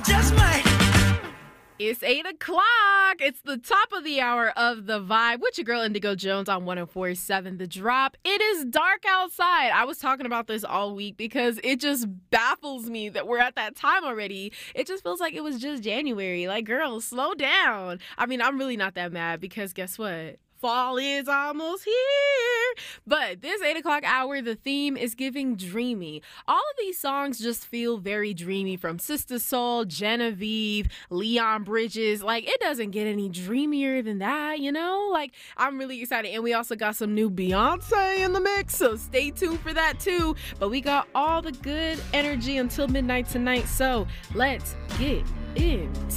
just might. It's 8 o'clock. It's the top of the hour of The Vibe with your girl Indigo Jones on 104.7 The Drop. It is dark outside. I was talking about this all week because it just baffles me that we're at that time already. It just feels like it was just January. Like, girl, slow down. I mean, I'm really not that mad because guess what? Fall is almost here. But this 8 o'clock hour, the theme is giving dreamy. All of these songs just feel very dreamy, from Sister Soul, Genevieve, Leon Bridges. Like, it doesn't get any dreamier than that, you know? Like, I'm really excited. And we also got some new Beyonce in the mix, so stay tuned for that too. But we got all the good energy until midnight tonight, so let's get in.